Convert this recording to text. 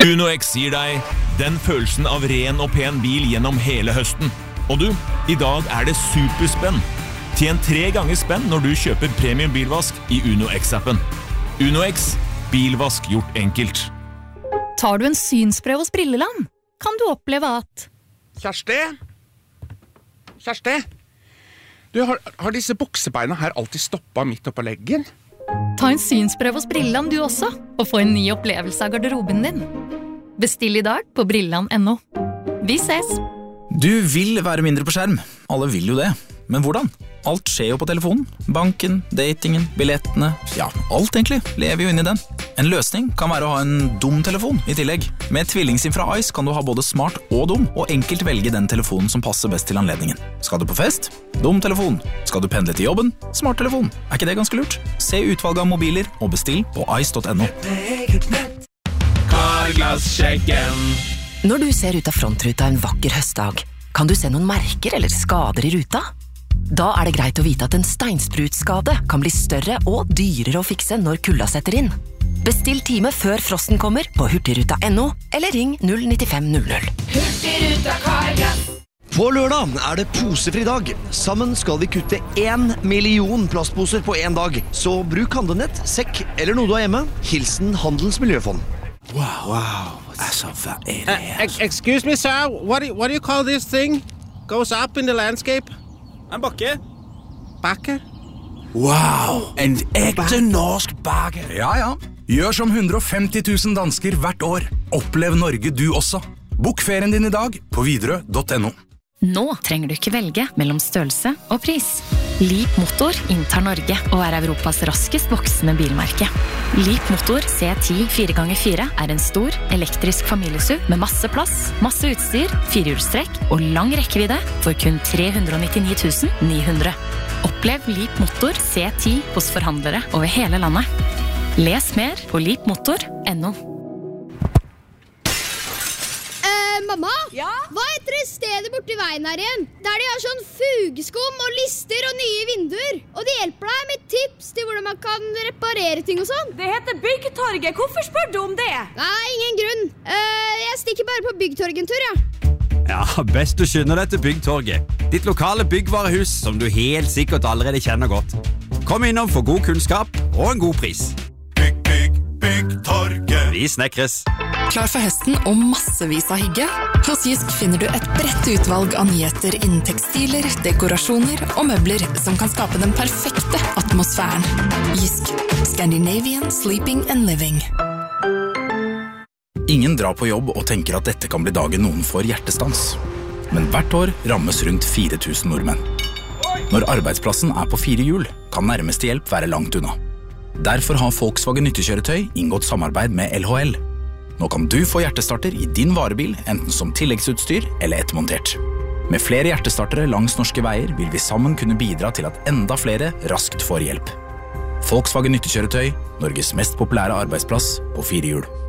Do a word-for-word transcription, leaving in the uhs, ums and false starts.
UnoX gir deg den følelsen av ren og pen bil gjennom hele høsten. Og du, i dag er det superspenn. Tjen tre ganger spenn når du kjøper premium bilvask i UnoX-appen. UnoX, bilvask gjort enkelt. Tar du en synsprøve hos Brilleland, kan du oppleve at... Kjersti? Kjersti? Du, har, har disse buksebeina her alltid stoppet midt oppe på leggen? Ta en synsprøve hos Brilleland du også, og få en ny opplevelse av garderoben din. Bestill i dag på brilleland punktum no. Vi ses! Du vil være mindre på skjerm. Alle vil jo det. Men hvordan? Alt skjer jo på telefonen. Banken, datingen, billettene, ja, alt egentlig lever jo inn i den. En løsning kan være å ha en dum telefon i tillegg. Med tvillingsim fra Ice kan du ha både smart og dum, og enkelt velge den telefonen som passer best til anledningen. Skal du på fest? Dum telefon. Skal du pendle til jobben? Smart telefon. Er ikke det ganske lurt? Se utvalget av mobiler og bestill på ice punktum no. Carglass-sjekken. Når du ser ut av frontruta en vakker høstdag, kan du se noen merker eller skader i ruta? Da er det greit å vite at en steinsprutskade kan bli større og dyrere å fikse når kulda setter inn. Bestill time før frosten kommer på hurtigruta punktum no, eller ring null nine fem null null. Hurtigruta Carglass. På lørdag er det posefri dag. Sammen skal vi kutte en million plastposer på en dag. Så bruk handlenett, sekk eller noe du har hjemme. Hilsen Handelens Miljøfond. Wow, wow. Altså, hva er det her? Uh, excuse me, sir. What do, what do you call this thing? Goes up in the landscape? En bakke. Bakke? Wow, en ekte norsk bakke. Ja, ja. Gjør som hundre og femti tusen dansker hvert år. Opplev Norge du også. Bok ferien din i dag på widerøe punktum no. Nå trenger du ikke velge mellom størrelse og pris. Leap Motor inntar Norge og er Europas raskest voksende bilmerke. Leap Motor C ti fire ganger fire er en stor, elektrisk familiesuv med masse plass, masse utstyr, firehjulstrekk og lang rekkevidde for kun tre hundre og nittini tusen ni hundre. Opplev Leap Motor C ti hos forhandlere over hele landet. Les mer på leap motor punktum no. Mamma, ja? Hva heter det stedet borti veien her igjen? Der de har sånn fugeskum og lister og nye vinduer. Og de hjelper deg med tips til hvordan man kan reparere ting og sånn. Det heter Byggtorget. Hvorfor spør du om det? Nei, ingen grunn. Uh, jeg stikker bare på Byggtorget en tur, ja. Ja, best du skynder deg til Byggtorget. Ditt lokale byggvarehus som du helt sikkert allerede kjenner godt. Kom innom for god kunnskap og en god pris. Bygg, bygg, Byggtorget. Vi snekres. Klar for høsten og massevis av hygge? Hos Jysk finner du et bredt utvalg av nyheter innen tekstiler, dekorasjoner og møbler som kan skape den perfekte atmosfæren. Jysk. Scandinavian Sleeping and Living. Ingen drar på jobb og tenker at dette kan bli dagen noen får hjertestans. Men hvert år rammes rundt fire tusen nordmenn. Når arbeidsplassen er på fire hjul, kan nærmeste hjelp være langt unna. Derfor har Volkswagen nyttekjøretøy inngått samarbeid med L H L. Nå kan du få hjertestarter i din varebil, enten som tilleggsutstyr eller ettermontert. Med flere hjertestartere langs norske veier vil vi sammen kunne bidra til at enda flere raskt får hjelp. Volkswagen nyttekjøretøy, Norges mest populære arbeidsplass på fire hjul.